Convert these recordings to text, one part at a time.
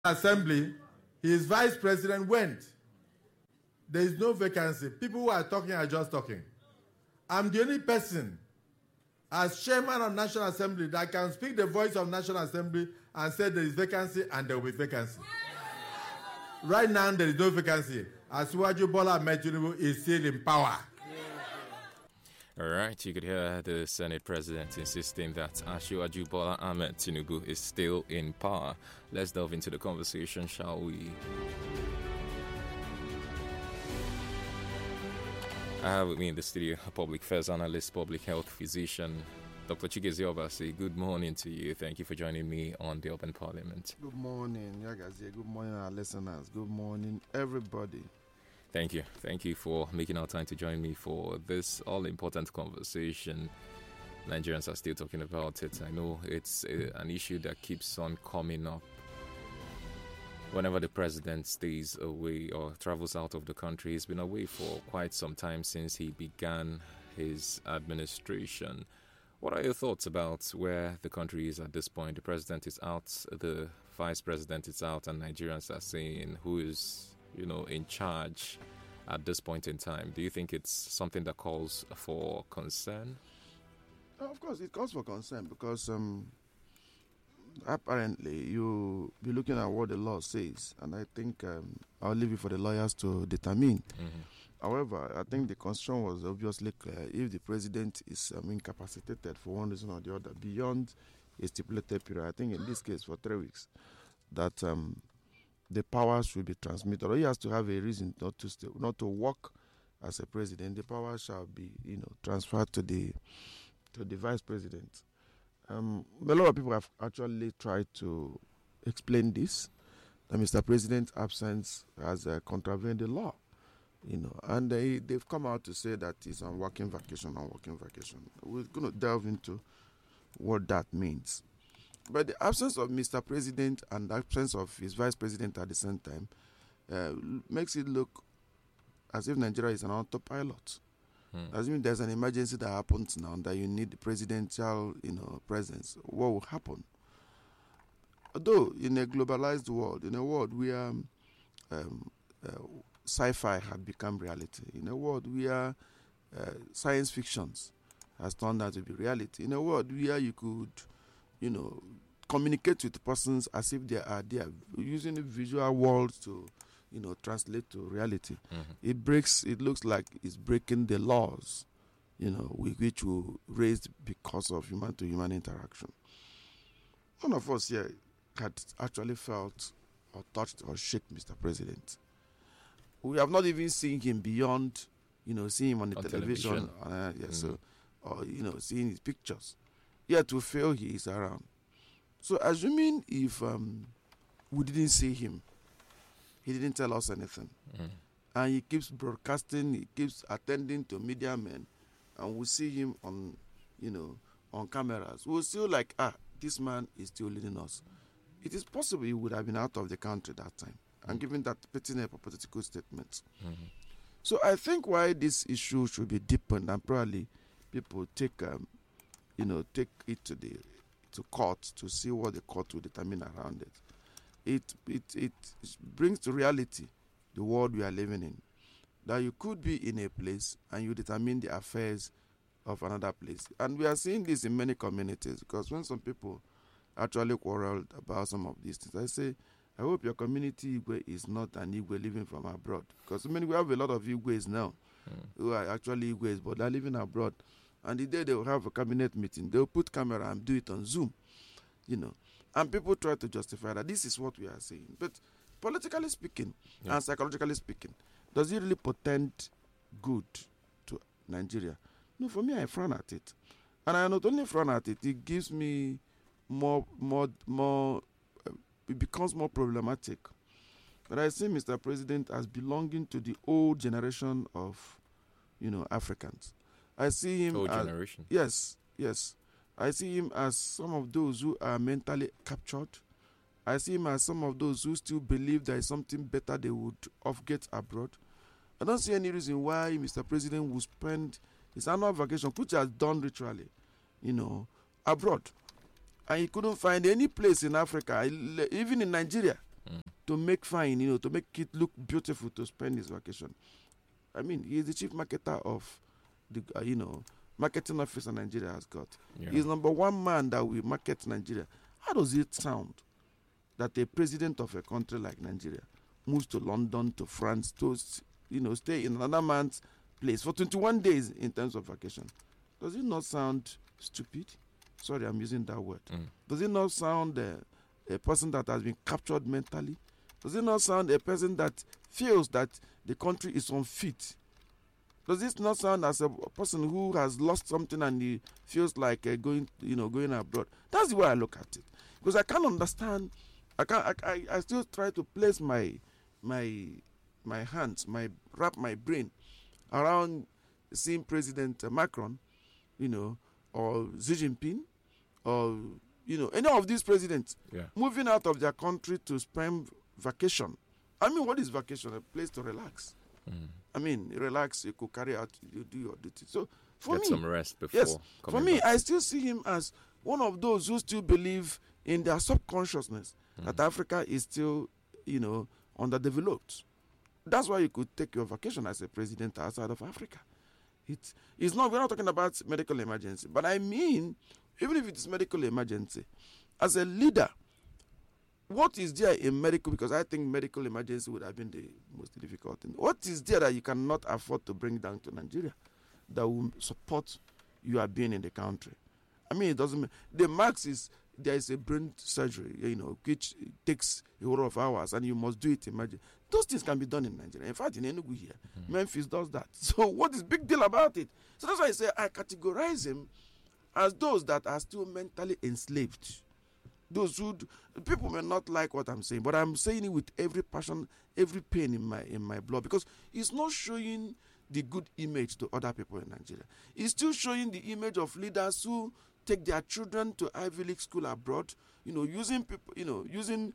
Assembly, his vice president went. There is no vacancy. People who are talking are just talking. I'm the only person as chairman of National Assembly that can speak the voice of National Assembly and say there is vacancy and there will be vacancy. Right now, there is no vacancy. Asiwaju Bola Ahmed Tinubu is still in power. All right, you could hear the Senate President insisting that Asiwaju Bola Ahmed Tinubu is still in power. Let's delve into the conversation, shall we? I have with me in the studio a public affairs analyst, public health physician, Dr. Chigezi Obasi. Good morning to you. Thank you for joining me on the Open Parliament. Good morning, Yagazi. Good morning, our listeners. Good morning, everybody. Thank you. Thank you for making our time to join me for this all-important conversation. Nigerians are still talking about it. I know it's an issue that keeps on coming up whenever the president stays away or travels out of the country. He's been away for quite some time since he began his administration. What are your thoughts about where the country is at this point? The president is out, the vice president is out, and Nigerians are saying who is, in charge at this point in time. Do you think it's something that calls for concern? Of course, it calls for concern because apparently you be looking at what the law says, and I think I'll leave it for the lawyers to determine. Mm-hmm. However, I think the constitution was obviously clear. If the president is incapacitated for one reason or the other beyond a stipulated period, I think in this case for 3 weeks, that the powers should be transmitted, or he has to have a reason not to work as a president. The power shall be, transferred to the vice president. A lot of people have actually tried to explain this, that Mr. President's absence has contravened the law, and they've come out to say that he's on working vacation. We're going to delve into what that means. But the absence of Mr. President and the absence of his vice president at the same time makes it look as if Nigeria is an autopilot. As if there's an emergency that happens now that you need the presidential, presence. What will happen? Although in a globalized world, in a world where sci-fi had become reality, in a world where science fictions has turned out to be reality, in a world where you could, communicate with persons as if they are there, using the visual world to, translate to reality. Mm-hmm. It looks like it's breaking the laws, which were raised because of human-to-human interaction. None of us here had actually felt or touched or shook Mr. President. We have not even seen him beyond, seeing him on the television. Or, seeing his pictures. Yet we feel he is around. So assuming if we didn't see him, he didn't tell us anything. And he keeps broadcasting, he keeps attending to media men, and we see him on, on cameras. We'll still like, this man is still leading us. It is possible he would have been out of the country that time, and given that pertinent political statement. Mm-hmm. So I think why this issue should be deepened, and probably people take it to court to see what the court will determine around it. It brings to reality the world we are living in, that you could be in a place and you determine the affairs of another place. And we are seeing this in many communities, because when some people actually quarreled about some of these things, I say, I hope your community Igwe is not an Igwe living from abroad, because we have a lot of Igwes now who are actually Igwes, but they're living abroad. And the day they will have a cabinet meeting, they'll put camera and do it on Zoom, And people try to justify that this is what we are saying. But politically speaking and psychologically speaking, does it really portend good to Nigeria? No, for me, I frown at it. And I not only frown at it, it gives me more, it becomes more problematic. But I see Mr. President as belonging to the old generation of, Africans. I see him old as, generation. Yes. I see him as some of those who are mentally captured. I see him as some of those who still believe there is something better they would get abroad. I don't see any reason why Mr. President would spend his annual vacation, which he has done ritually, abroad. And he couldn't find any place in Africa, even in Nigeria, make fine, to make it look beautiful to spend his vacation. I mean, he is the chief marketer of the, marketing officer Nigeria has got. Yeah. He's number one man that will market Nigeria. How does it sound that a president of a country like Nigeria moves to London, to France, to stay in another man's place for 21 days in terms of vacation? Does it not sound stupid? Sorry, I'm using that word. Does it not sound a person that has been captured mentally? Does it not sound a person that feels that the country is unfit? Does it not sound as a person who has lost something and he feels like going abroad? That's the way I look at it. Because I can't understand. I still try to place my hands, wrap my brain around seeing President Macron, or Xi Jinping, or any of these presidents moving out of their country to spend vacation. I mean, what is vacation? A place to relax. I mean, relax, you could carry out, you do your duty. So for Get me, some rest before yes, coming for me, back. I still see him as one of those who still believe in their subconsciousness that Africa is still, underdeveloped. That's why you could take your vacation as a president outside of Africa. We're not talking about medical emergency, but I mean, even if it's medical emergency, as a leader, what is there in medical, because I think medical emergency would have been the most difficult thing. What is there that you cannot afford to bring down to Nigeria that will support your being in the country? I mean, it doesn't, the max is, there is a brain surgery, which takes a lot of hours and you must do it, imagine. Those things can be done in Nigeria. In fact, in Enugu here, Memphis does that. So what is big deal about it? So that's why I say I categorize him as those that are still mentally enslaved. Those who people may not like what I'm saying, but I'm saying it with every passion, every pain in my blood, because it's not showing the good image to other people in Nigeria. It's still showing the image of leaders who take their children to Ivy League school abroad, using people, using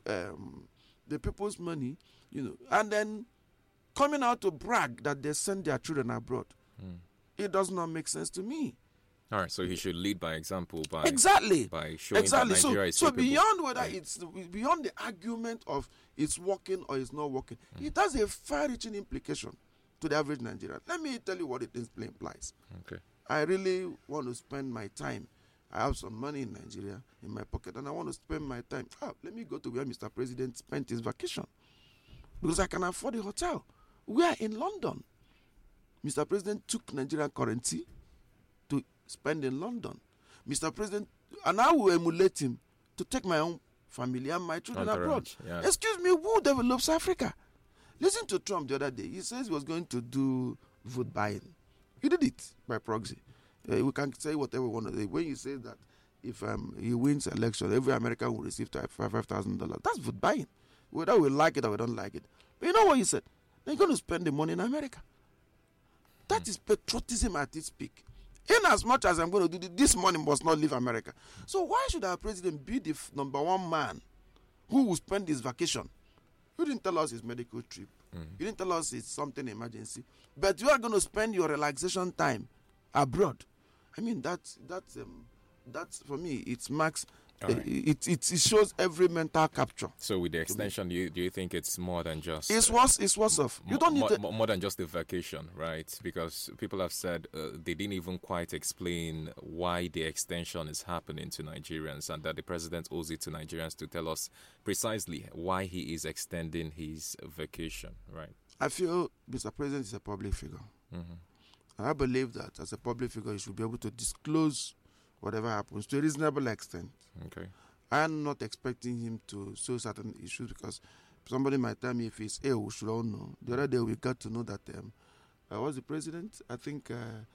the people's money, and then coming out to brag that they send their children abroad. It does not make sense to me. All right, so he should lead by example by exactly by showing that Nigeria is so capable. beyond whether it's beyond the argument of it's working or it's not working, it has a far-reaching implication to the average Nigerian. Let me tell you what it implies. Okay. I really want to spend my time. I have some money in Nigeria in my pocket, and I want to spend my time. Let me go to where Mr. President spent his vacation, because I can afford a hotel. We are in London. Mr. President took Nigerian currency to spend in London. Mr. President, and I will emulate him to take my own family and my children abroad. Yeah. Excuse me, who develops Africa? Listen to Trump the other day. He says he was going to do vote buying. He did it by proxy. We can say whatever we want to say. When you say that if he wins election, every American will receive $5,000, that's vote buying. Whether we like it or we don't like it. But you know what he said? They're going to spend the money in America. That is patriotism at its peak. In as much as I'm going to do this money must not leave America. So why should our president be the number one man who will spend his vacation? You didn't tell us his medical trip. You didn't tell us it's something emergency. But you are going to spend your relaxation time abroad. I mean, that's for me, it marks, Right. it shows every mental capture. So with the extension, do you think it's more than just... It's worse off. You don't need to... more than just the vacation, right? Because people have said they didn't even quite explain why the extension is happening to Nigerians, and that the president owes it to Nigerians to tell us precisely why he is extending his vacation, right? I feel Mr. President is a public figure. And I believe that as a public figure, he should be able to disclose whatever happens to a reasonable extent. Okay. I am not expecting him to show certain issues, because somebody might tell me if he's ill, we should all know. The other day we got to know that was the president, I think,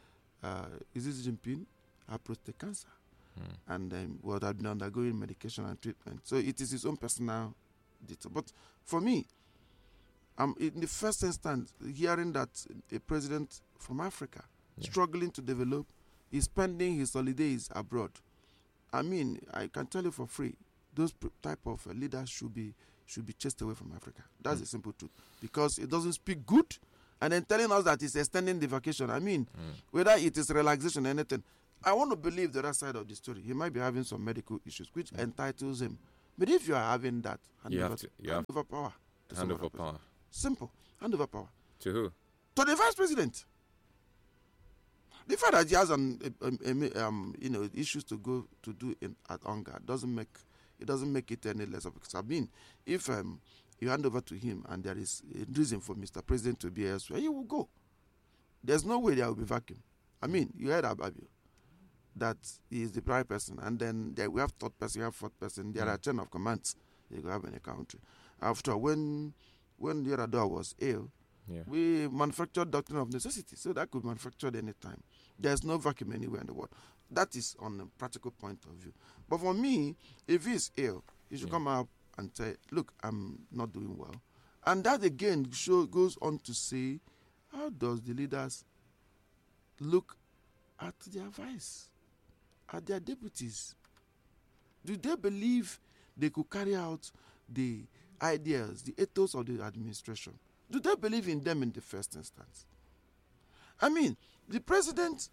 is it Xi Jinping, had prostate cancer. And would have been undergoing medication and treatment. So it is his own personal detail. But for me, in the first instance, hearing that a president from Africa struggling to develop is spending his holidays abroad. I mean, I can tell you for free, those type of leaders should be chased away from Africa. That's the simple truth. Because it doesn't speak good, and then telling us that it's extending the vacation. I mean, whether it is relaxation or anything, I want to believe the other side of the story. He might be having some medical issues, which entitles him But if you are having that, You hand have over power. To hand some over other person. power. Simple. Hand over power. To who? To the vice president. The fact that he has issues to go to do at UNGA doesn't make it any less of a because I mean, if you hand over to him and there is a reason for Mr. President to be elsewhere, he will go. There's no way there will be vacuum. I mean, you heard about you that he is the prime person, and then we have third person, we have fourth person. There are chain of commands you have in a country. After when the Yar'Adua was ill, we manufactured doctrine of necessity, so that could be manufactured anytime. There's no vacuum anywhere in the world. That is on a practical point of view. But for me, if he's ill, he should come out and say, look, I'm not doing well. And that again goes on to say, how does the leaders look at their vice, at their deputies? Do they believe they could carry out the ideas, the ethos of the administration? Do they believe in them in the first instance? I mean, the president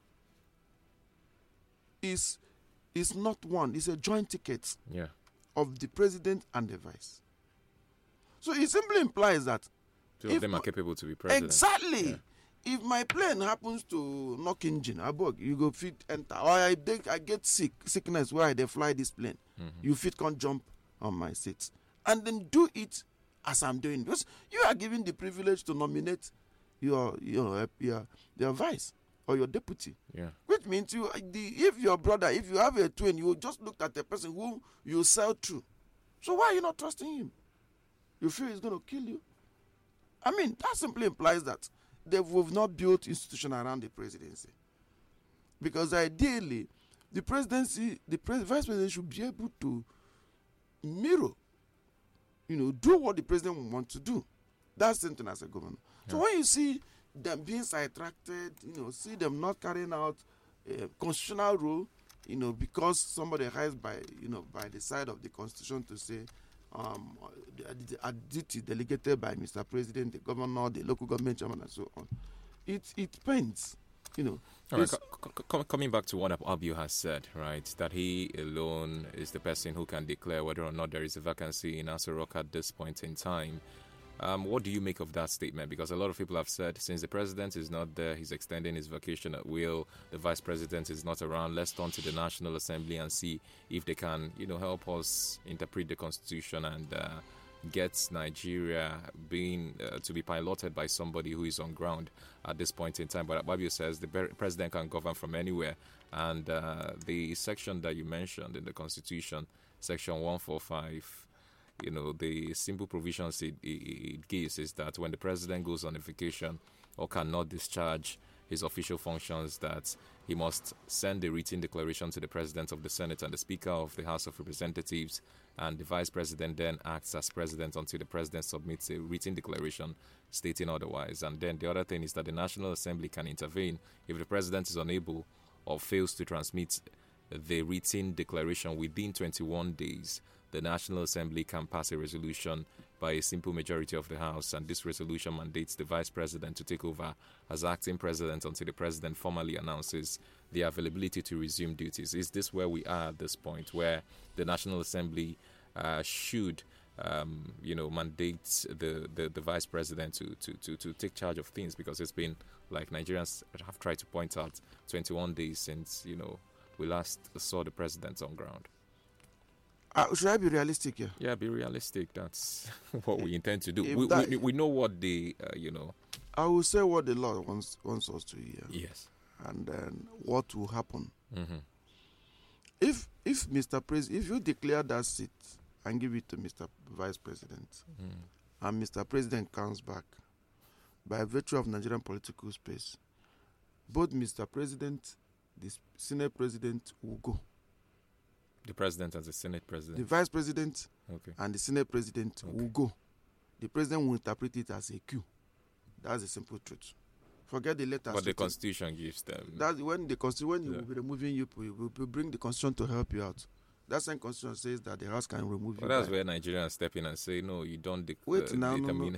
is not one. It's a joint ticket of the president and the vice. So it simply implies that two of them are capable to be president. Exactly. Yeah. If my plane happens to knock engine, you go fit enter. Or I get sickness where they fly this plane. You fit can't jump on my seat. And then do it as I'm doing. Because you are given the privilege to nominate your vice or your deputy. Yeah. Which means if your brother, if you have a twin, you just look at the person who you sell to. So why are you not trusting him? You feel he's going to kill you? I mean, that simply implies that we've not built institution around the presidency. Because ideally, the vice president should be able to mirror, do what the president wants to do. That's the same thing as a governor. Yeah. So when you see them being sidetracked, see them not carrying out a constitutional role, because somebody has by the side of the constitution to say, a duty delegated by Mr. President, the governor, the local government chairman, and so on. It pains, All right, coming back to what Abiu has said, right, that he alone is the person who can declare whether or not there is a vacancy in Aso Rock at this point in time. What do you make of that statement? Because a lot of people have said since the president is not there, he's extending his vacation at will, the vice president is not around, let's turn to the National Assembly and see if they can, help us interpret the Constitution and get Nigeria being to be piloted by somebody who is on ground at this point in time. But Abiu says the president can govern from anywhere. And the section that you mentioned in the Constitution, Section 145, the simple provisions it gives is that when the president goes on a vacation or cannot discharge his official functions, that he must send a written declaration to the president of the Senate and the Speaker of the House of Representatives, and the vice president then acts as president until the president submits a written declaration stating otherwise. And then the other thing is that the National Assembly can intervene if the president is unable or fails to transmit the written declaration within 21 days. The National Assembly can pass a resolution by a simple majority of the House, and this resolution mandates the Vice President to take over as acting President until the President formally announces the availability to resume duties. Is this where we are at this point, where the National Assembly should, mandate the Vice President to take charge of things? Because it's been, like Nigerians have tried to point out, 21 days since, we last saw the President on ground. Should I be realistic here? Yeah, be realistic. That's what we intend to do. We know what the, I will say what the law wants us to hear. Yes. And then what will happen. Mm-hmm. If Mr. President, if you declare that seat and give it to Mr. Vice President, and Mr. President comes back, by virtue of Nigerian political space, both Mr. President, the Senate President will go. The president and the Senate president. The vice president and the Senate president will go. The president will interpret it as a coup. That's the simple truth. Forget the letters. But the Constitution gives them. That's when the Constitution, when you will be removing you, will bring the Constitution to help you out. That same Constitution says that the House can remove you. That's where Nigerians step in and say, no, you don't wait now.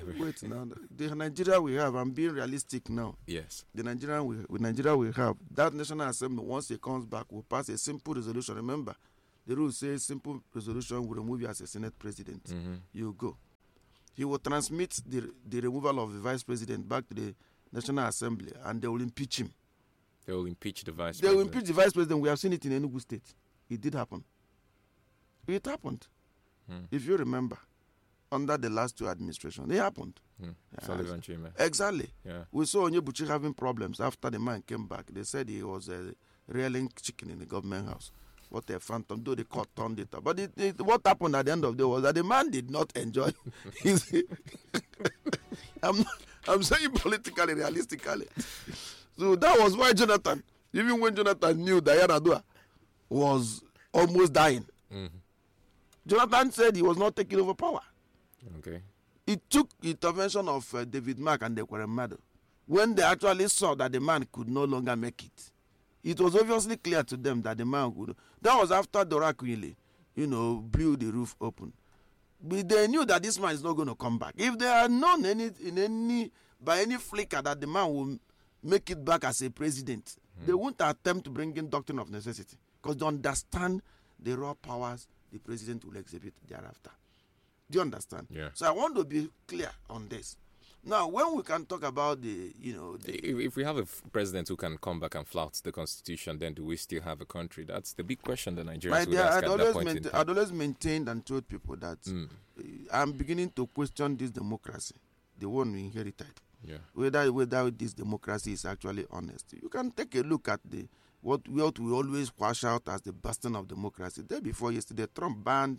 The Nigeria we have, I'm being realistic now. Yes. The Nigeria we have, that National Assembly, once it comes back, will pass a simple resolution. Remember, The rule says simple resolution will remove you as a Senate president. You go. He will transmit the removal of the vice president back to the National Assembly, and they will impeach him. They will impeach the vice They president. will impeach the vice president. We have seen it in Enugu State. It did happen. It happened. If you remember, under the last two administrations, it happened. Sullivan Chime. Exactly. Yeah. We saw Onyebuchi having problems after the man came back. They said he was rearing chicken in the government house. What a phantom, though the court turned it up. But what happened at the end of the day was that the man did not enjoy his... I'm saying politically, realistically. So that was why Jonathan, even when Jonathan knew that Yar'Adua was almost dying, Jonathan said he was not taking over power. Okay. It took intervention of David Mark and the Ekweremadu. When they actually saw that the man could no longer make it, it was obviously clear to them that the man would. That was after Dora Akunyili, blew the roof open. But they knew that this man is not going to come back. If they had known by any flicker that the man will make it back as a president, they wouldn't attempt to bring in doctrine of necessity, because they understand the raw powers the president will exhibit thereafter. Do you understand? Yeah. So I want to be clear on this. Now, when we can talk about if we have a president who can come back and flout the constitution, then do we still have a country? That's the big question that Nigerians would ask at that point in time. I'd always maintained and told people that I'm beginning to question this democracy, the one we inherited. Yeah. Whether this democracy is actually honest. You can take a look at what we always wash out as the bastion of democracy. The day before yesterday, Trump banned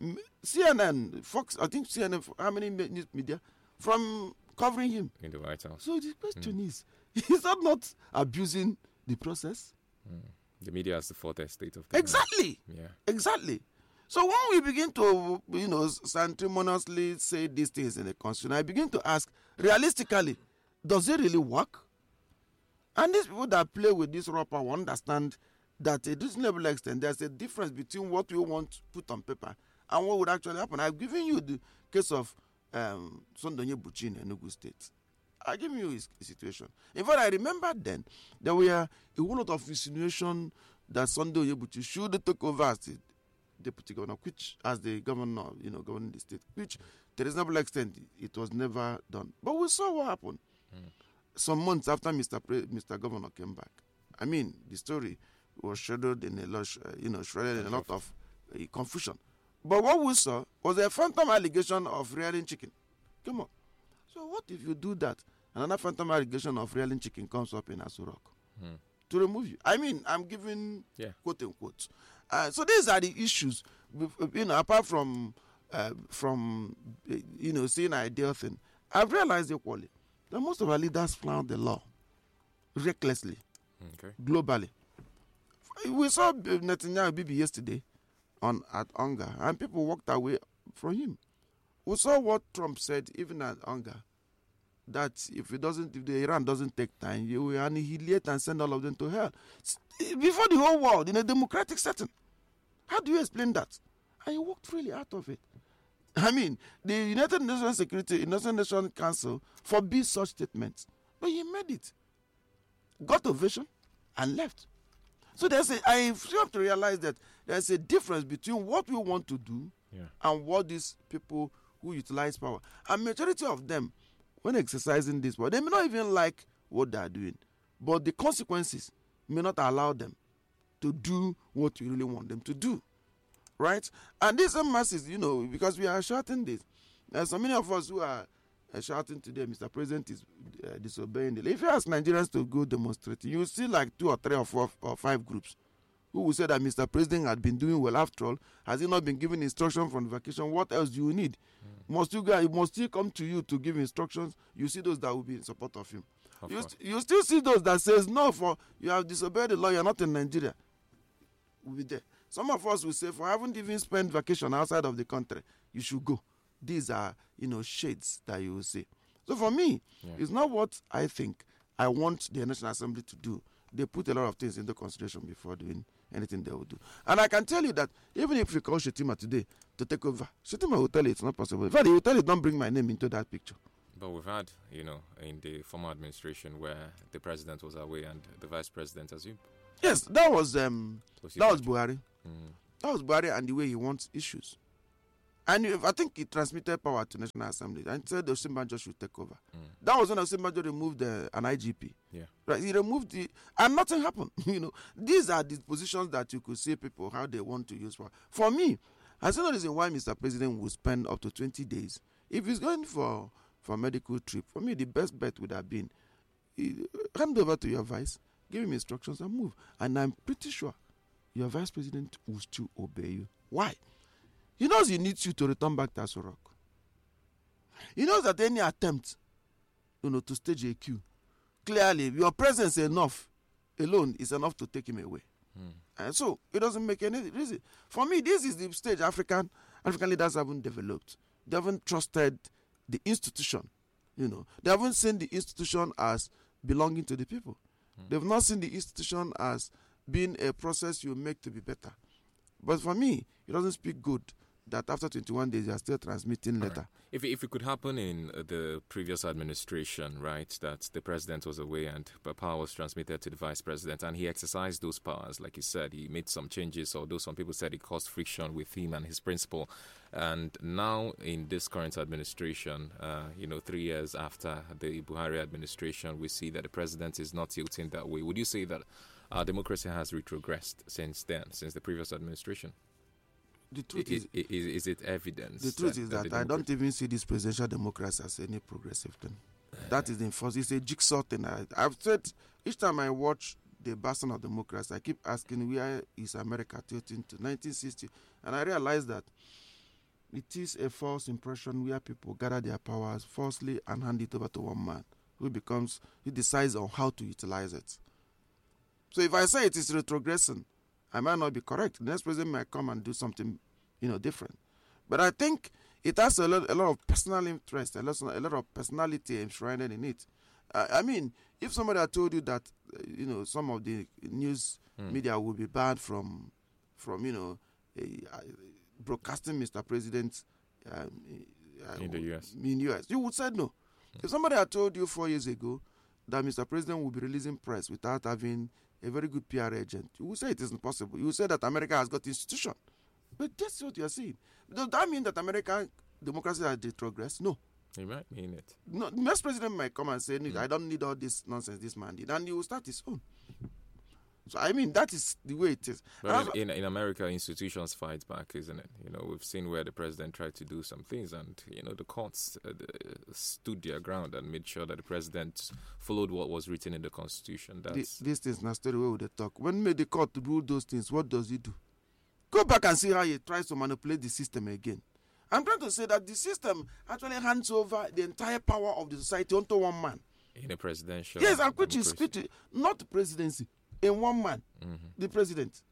CNN, Fox, I think CNN, how many news media, from covering him in the White House. So the question is that not abusing the process? The media has the fourth estate of exactly. Yeah. Exactly. So when we begin to, sanctimoniously say these things in the Constitution, I begin to ask, realistically, does it really work? And these people that play with this raw power understand that to a reasonable extent, there's a difference between what we want to put on paper and what would actually happen. I've given you the case of Sunday Onyebuchi in Enugu State. I've given you his situation. In fact, I remember then there were a whole lot of insinuation that Sunday Onyebuchi should take over as the deputy governor, which as the governor, governing the state, which to a reasonable extent it was never done. But we saw what happened some months after Mr. Governor came back. I mean, the story was shrouded in a lot of confusion. But what we saw was a phantom allegation of rearing chicken. Come on. So what if you do that? Another phantom allegation of rearing chicken comes up in Aso Rock to remove you. I mean, I'm giving quote unquote. So these are the issues. Apart from seeing an ideal thing, I've realized equally that most of our leaders flout the law recklessly, globally. We saw Netanyahu Bibi yesterday at Onga, and people walked away from him. We saw what Trump said even at Onga, that if the Iran doesn't take time, you will annihilate and send all of them to hell before the whole world in a democratic setting. How do you explain that? And he walked freely out of it. I mean, the United Nations United Nations Council forbids such statements, but he made it, got ovation, and left. So I have to realize that there's a difference between what we want to do and what these people who utilize power. And majority of them, when exercising this power, they may not even like what they are doing, but the consequences may not allow them to do what you really want them to do. Right? And these are masses, because we are shouting this. There's so many of us who are shouting today, Mr. President is disobeying the law. If you ask Nigerians to go demonstrate, you will see like 2 or 3 or 4 or 5 groups who will say that Mr. President had been doing well. After all, has he not been given instruction from vacation? What else do you need? Must he come to you to give instructions? You see those that will be in support of him. You still see those that says, no, for you have disobeyed the law, you're not in Nigeria. Will be there. Some of us will say, for haven't even spent vacation outside of the country, you should go. These are, shades that you will see. So for me, it's not what I think I want the National Assembly to do. They put a lot of things into consideration before doing anything they will do. And I can tell you that even if we call Shetima today to take over, Shetima will tell you it's not possible. In fact, he will tell you, don't bring my name into that picture. But we've had, in the former administration where the president was away and the vice president assumed. Yes, that was Buhari. That was Buhari and the way he wants issues. And I think he transmitted power to National Assembly and said the Osinbajo should take over. That was when Osinbajo removed an IGP. Yeah. Right? He removed and nothing happened. These are the positions that you could see people how they want to use power. For me, I see no reason why Mr. President will spend up to 20 days. If he's going for a medical trip, for me, the best bet would have been hand over to your vice, give him instructions and move. And I'm pretty sure your vice president will still obey you. Why? He knows he needs you to return back to Aso Rock. He knows that any attempt, to stage a coup, clearly your presence alone is enough to take him away. And so it doesn't make any reason. For me, this is the stage African leaders haven't developed. They haven't trusted the institution. They haven't seen the institution as belonging to the people. They've not seen the institution as being a process you make to be better. But for me, it doesn't speak good that after 21 days you are still transmitting letter. Right. If it could happen in the previous administration, right, that the president was away and power was transmitted to the vice president and he exercised those powers, like you said, he made some changes, although some people said it caused friction with him and his principal. And now in this current administration, 3 years after the Buhari administration, we see that the president is not tilting that way. Would you say that our democracy has retrogressed since then, since the previous administration? The truth is it evidence? The truth is that I don't even see this presidential democracy as any progressive thing. That is the first. It's a jigsaw thing. I've said each time I watch the Bastion of Democracy, I keep asking where is America tilting to 1960, and I realize that it is a false impression where people gather their powers falsely and hand it over to one man who decides on how to utilize it. So if I say it is retrogressing, I might not be correct. The next president might come and do something, different. But I think it has a lot of personal interest, a lot of personality enshrined in it. I mean, if somebody had told you that, some of the news media will be banned from broadcasting Mr. President in the U.S., you would say no. If somebody had told you 4 years ago that Mr. President will be releasing press without having a very good PR agent, you would say it isn't possible. You would say that America has got institution. But that's what you are saying. Does that mean that American democracy has retrogressed? No. He might mean it. No, the next president might come and say, I don't need all this nonsense this man did. And he will start his own. So, I mean, that is the way it is. But in America, institutions fight back, isn't it? We've seen where the president tried to do some things and, the courts stood their ground and made sure that the president followed what was written in the Constitution. These things, now story where they talk. When the court rule those things, what does he do? Go back and see how he tries to manipulate the system again. I'm trying to say that the system actually hands over the entire power of the society onto one man. In a presidential... Yes, and which is not the presidency. In one man, the president.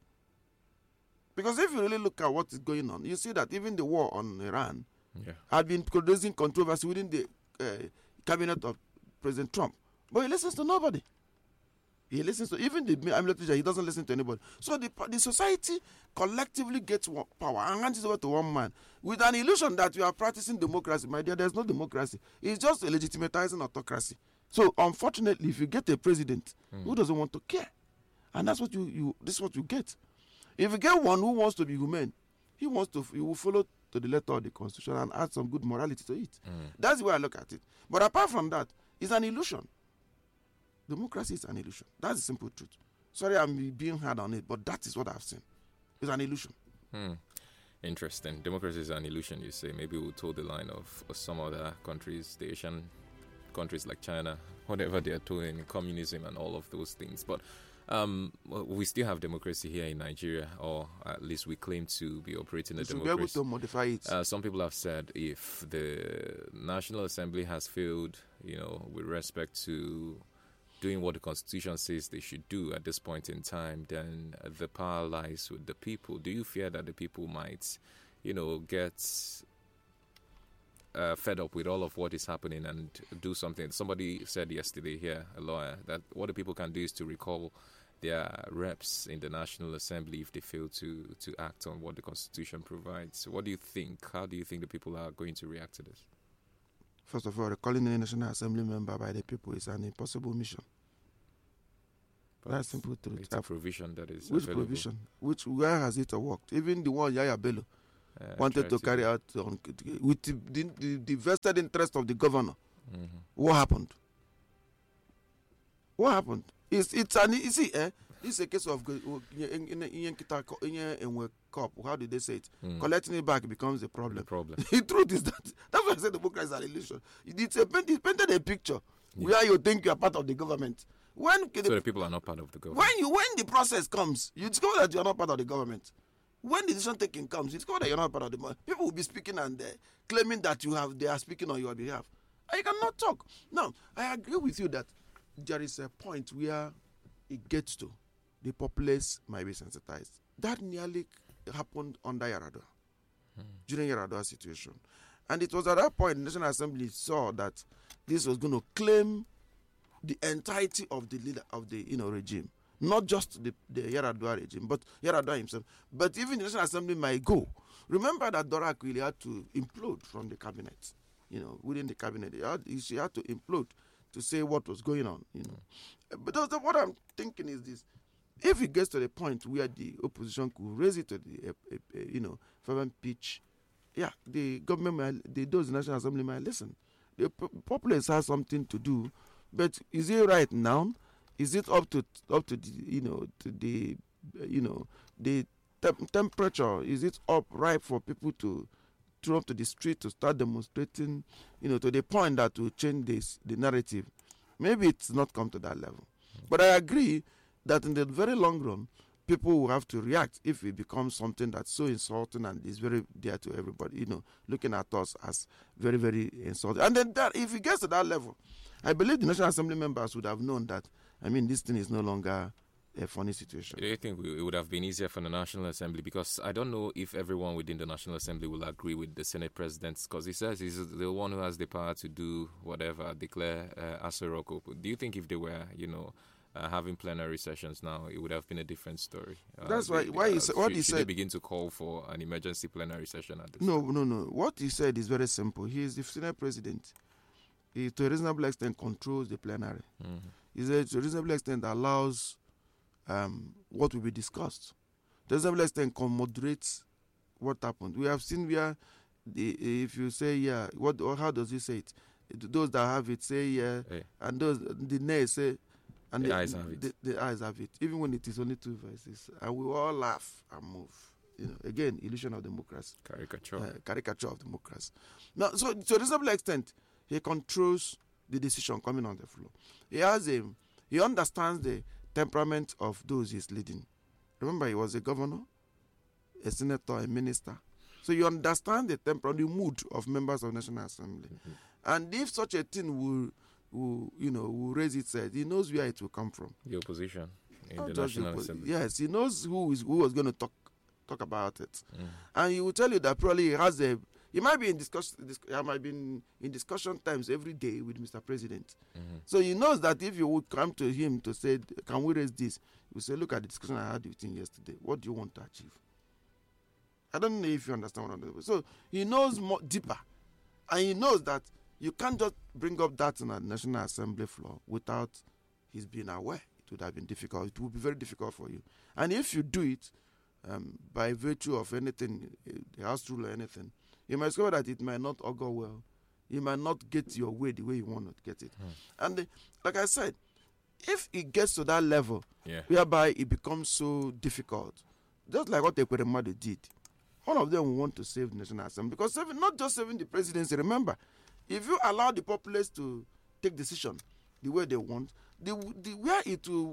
Because if you really look at what is going on, you see that even the war on Iran had been producing controversy within the cabinet of President Trump. But he listens to nobody. He listens to even the military. He doesn't listen to anybody. So the society collectively gets power and hands it over to one man with an illusion that you are practicing democracy. My dear, there's no democracy. It's just a legitimatizing autocracy. So unfortunately, if you get a president who doesn't want to care, and that's what this is what you get. If you get one who wants to be humane, he will follow to the letter of the Constitution and add some good morality to it. That's the way I look at it. But apart from that, it's an illusion. Democracy is an illusion. That's the simple truth. Sorry, I'm being hard on it, but that is what I've seen. It's an illusion. Interesting. Democracy is an illusion, you say. Maybe we'll toe the line of some other countries, the Asian countries like China, whatever they're doing, communism and all of those things. But we still have democracy here in Nigeria, or at least we claim to be operating a democracy. Be able to modify it. Some people have said if the National Assembly has failed, with respect to doing what the Constitution says they should do at this point in time, then the power lies with the people. Do you fear that the people might, get fed up with all of what is happening and do something? Somebody said yesterday here, a lawyer, that what the people can do is to recall their reps in the National Assembly if they fail to act on what the Constitution provides. What do you think? How do you think the people are going to react to this? First of all, recalling a National Assembly member by the people is an impossible mission. That's simple truth. It's a provision that is which available. provision? Where has it worked? Even the one Yaya Bello wanted to carry out with the vested interest of the governor. Mm-hmm. What happened? What happened? It's a case of cup. How did they say it? Collecting it back becomes a problem. The truth is that's why I said democracy is an illusion. It's painted a picture where you think you are part of the government. So the people are not part of the government. When the process comes, you discover that you are not part of the government. When the decision taking comes, you discover that you are not part of the government. People will be speaking and claiming that they are speaking on your behalf. And you cannot talk. Now, I agree with you that there is a point where it gets to the populace might be sensitized. That nearly happened under Yaradua, during Yaradua's situation. And it was at that point the National Assembly saw that this was going to claim the entirety of the leader of the regime, not just the Yaradua regime, but Yaradua himself. But even the National Assembly might go. Remember that Dora Akuile had to implode from the cabinet. Within the cabinet, she had to implode to say what was going on. But what I'm thinking is this: if it gets to the point where the opposition could raise it to the fervent pitch, the government, those in the National Assembly might listen. The populace has something to do, but is it right now? Is it up to the temperature? Is it ripe for people to throw up to the street to start demonstrating? To the point that will change the narrative. Maybe it's not come to that level, but I agree that in the very long run, people will have to react if it becomes something that's so insulting and is very dear to everybody, looking at us as very, very insulting. And then if it gets to that level, I believe the National Assembly members would have known that, this thing is no longer a funny situation. Do you think it would have been easier for the National Assembly? Because I don't know if everyone within the National Assembly will agree with the Senate President, because he says he's the one who has the power to do whatever, declare Aso Rock open. Do you think if they were, having plenary sessions now, it would have been a different story? That's why he said. What he said. They begin to call for an emergency plenary session at this No. What he said is very simple. He is the Senate President. He, to a reasonable extent, controls the plenary. He said to a reasonable extent allows what will be discussed. To a reasonable extent, moderates what happened. We have seen where if you say how does he say it? Those that have it say and those the nays say. And the eyes have it. The eyes have it, even when it is only 2 verses. And we all laugh and move. Again, illusion of democracy. Caricature of democracy. Now, so to a reasonable extent, he controls the decision coming on the floor. He understands the temperament of those he's leading. Remember, he was a governor, a senator, a minister. So you understand the temperament, the mood of members of the National Assembly. And if such a thing will raise its head, he knows where it will come from. The opposition in the National Assembly. Yes, he knows who was going to talk about it. And he will tell you that probably he might be in discussion times every day with Mr. President. So he knows that if you would come to him to say, can we raise this? He will say, look at the discussion I had with him yesterday. What do you want to achieve? I don't know if you understand what I'm saying. So he knows more deeper. And he knows that you can't just bring up that on the National Assembly floor without his being aware. It would have been difficult. It would be very difficult for you. And if you do it by virtue of anything, the House rule or anything, you might discover that it might not augur well. You might not get your way the way you want to get it. And like I said, if it gets to that level, whereby it becomes so difficult, just like what Ekweremadu did, all of them will want to save the National Assembly. Because not just saving the presidency, remember, if you allow the populace to take decision the way they want, where it will,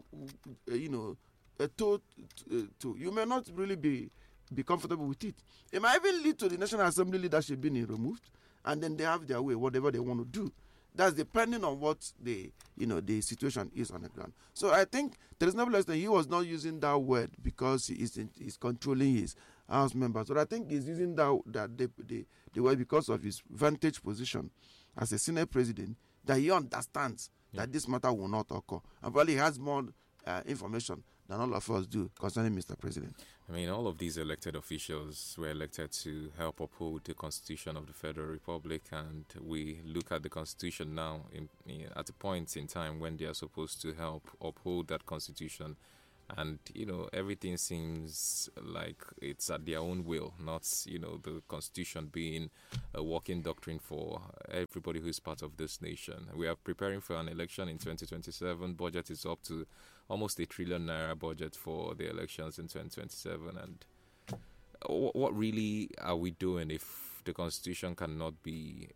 you may not really be comfortable with it. It might even lead to the National Assembly leadership being removed, and then they have their way, whatever they want to do. That's depending on what the situation is on the ground. So I think there is no less than he was not using that word because he's controlling his House members. But I think he's using the word because of his vantage position as a Senate President, that he understands that this matter will not occur. And probably he has more information than all of us do concerning Mr. President. I mean, all of these elected officials were elected to help uphold the Constitution of the Federal Republic, and we look at the Constitution now at a point in time when they are supposed to help uphold that Constitution. And, everything seems like it's at their own will, not, the Constitution being a working doctrine for everybody who is part of this nation. We are preparing for an election in 2027. Budget is up to almost $1 trillion naira budget for the elections in 2027. And what really are we doing if the Constitution cannot be,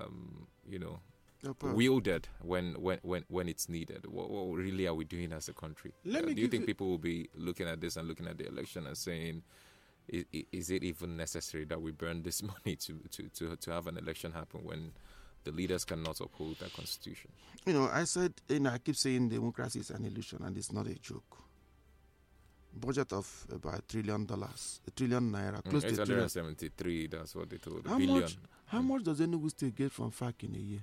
wielded when it's needed? What really are we doing as a country? Do you think people will be looking at this and looking at the election and saying, is it even necessary that we burn this money to have an election happen when the leaders cannot uphold that Constitution? I said, I keep saying democracy is an illusion, and it's not a joke. Budget of about $1 trillion, $1 trillion naira, close to 873. That's what they told. How much does Enugu State get from FAC in a year?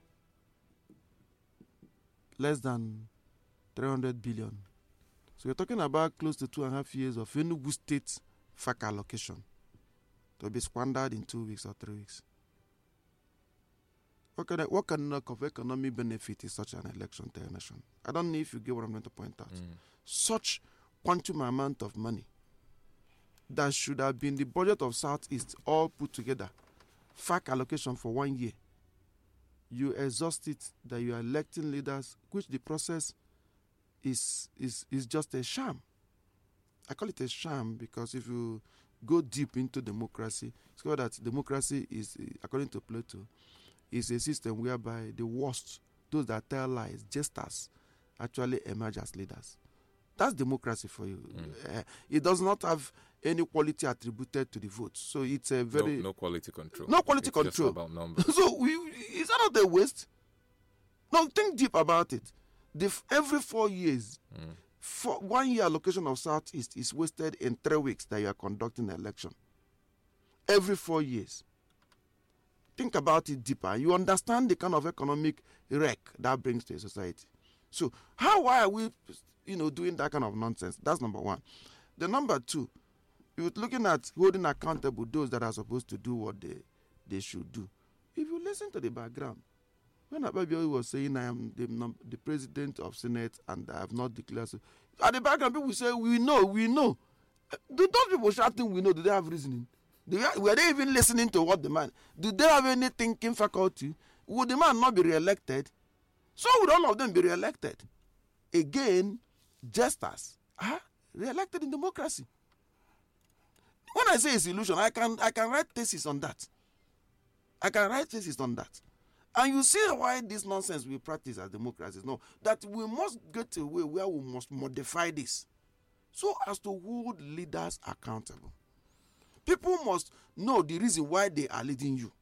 Less than 300 billion. So we're talking about close to 2.5 years of Enugu State FAC allocation to be squandered in 2 weeks or 3 weeks. What kind of economic benefit is such an election to a nation? I don't know if you get what I'm going to point out. Such quantum amount of money that should have been the budget of Southeast all put together, FAC allocation for 1 year. You exhaust it, that you are electing leaders, which the process is just a sham. I call it a sham because if you go deep into democracy, it's called that democracy is, according to Plato, is a system whereby the worst, those that tell lies, jesters, actually emerge as leaders. That's democracy for you. It does not have any quality attributed to the vote. So it's a very... No quality control. No quality it's control. Just about numbers. So is that not a waste? No, think deep about it. Every 4 years, 1 year allocation of Southeast is wasted in 3 weeks that you are conducting an election. Every 4 years. Think about it deeper. You understand the kind of economic wreck that brings to a society. So why are we doing that kind of nonsense? That's number one. The number two, you're looking at holding accountable those that are supposed to do what they should do. If you listen to the background, when Ababio was saying, I am the president of Senate and I have not declared so, at the background people say, we know. Those people shouting, we know, do they have reasoning? Were they even listening to what the man? Do they have any thinking faculty? Would the man not be re-elected? So would all of them be re-elected? Again, jesters are re-elected in democracy. When I say it's illusion, I can write thesis on that. And you see why this nonsense we practice as democracies. No, that we must get to a way where we must modify this so as to hold leaders accountable. People must know the reason why they are leading you.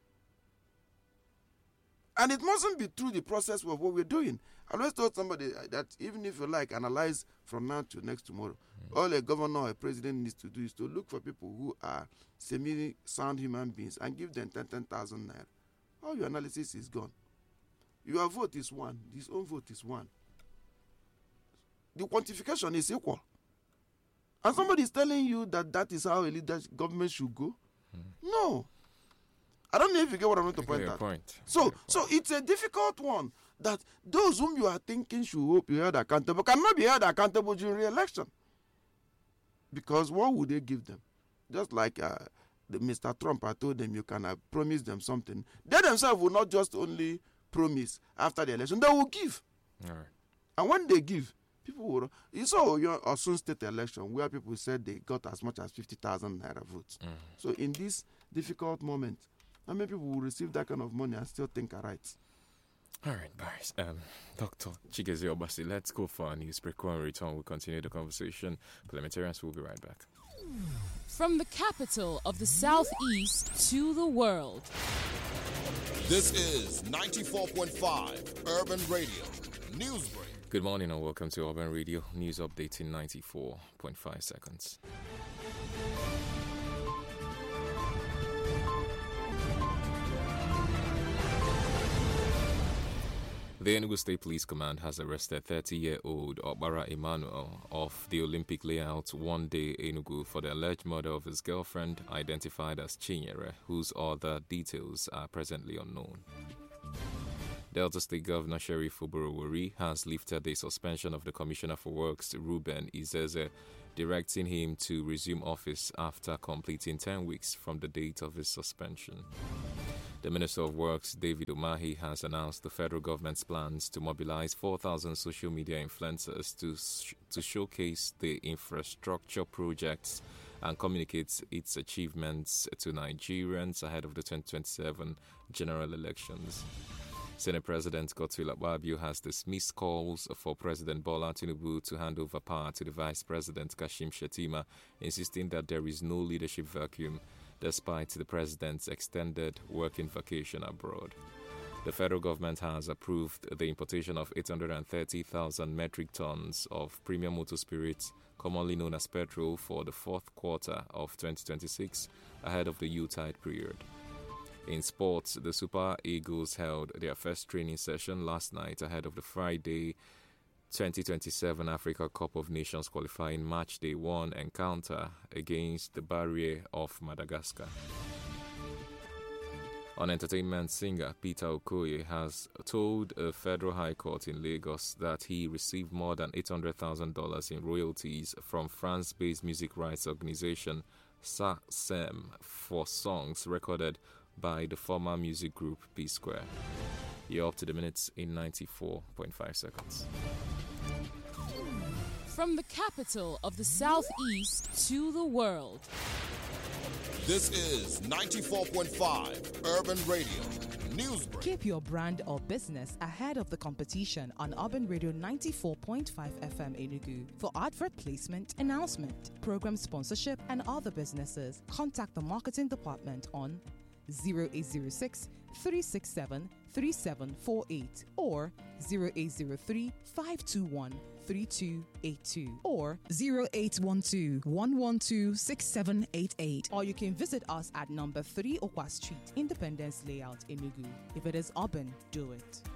And it mustn't be through the process of what we're doing. I always told somebody that even if you analyze from now to next tomorrow, all a governor or a president needs to do is to look for people who are semi-sound human beings and give them 10,000 naira. All your analysis is gone. Your vote is one. His own vote is one. The quantification is equal. And somebody is telling you that is how a government should go? No. I don't know if you get what I'm going to point out. So it's a difficult one that those whom you are thinking should be held accountable cannot be held accountable during re-election. Because what would they give them? Just like Mr. Trump, I told them you can promise them something. They themselves will not just only promise after the election, they will give. All right. And when they give, people will... You saw your Osun State election where people said they got as much as 50,000 naira votes. So in this difficult moment, how many people will receive that kind of money and still think are right? All right, Barris. Dr. Chigeze Obasi, let's go for a news break. When we return, we'll continue the conversation. Parliamentarians will be right back. From the capital of the Southeast to the world. This is 94.5 Urban Radio News Break. Good morning and welcome to Urban Radio News Update in 94.5 seconds. The Enugu State Police Command has arrested 30-year-old Obara Emmanuel of the Olympic Layout One Day Enugu for the alleged murder of his girlfriend, identified as Chinyere, whose other details are presently unknown. Delta State Governor Sheriff Oborowori has lifted the suspension of the Commissioner for Works, Ruben Izeze, directing him to resume office after completing 10 weeks from the date of his suspension. The Minister of Works, David Umahi, has announced the federal government's plans to mobilize 4,000 social media influencers to showcase the infrastructure projects and communicate its achievements to Nigerians ahead of the 2027 general elections. Senate President Godswill Akpabio has dismissed calls for President Bola Tinubu to hand over power to the Vice President Kashim Shettima, insisting that there is no leadership vacuum despite the President's extended working vacation abroad. The federal government has approved the importation of 830,000 metric tons of premium motor spirits, commonly known as petrol, for the fourth quarter of 2026 ahead of the Yuletide period. In sports, the Super Eagles held their first training session last night ahead of the Friday 2027 Africa Cup of Nations qualifying match day 1 encounter against the Barrier of Madagascar. On entertainment, singer Peter Okoye has told a federal high court in Lagos that he received more than $800,000 in royalties from France-based music rights organization SACEM for songs recorded by the former music group P-Square. You're up to the minutes in 94.5 seconds. From the capital of the Southeast to the world. This is 94.5 Urban Radio Newsbreak. Keep your brand or business ahead of the competition on Urban Radio 94.5 FM Enugu. For advert placement, announcement, program sponsorship, and other businesses, contact the marketing department on 0806 367 3748 or 0803 521 3282 or 0812 112 6788, or you can visit us at number 3 Okwa Street, Independence Layout, Enugu. If it is urban, do it.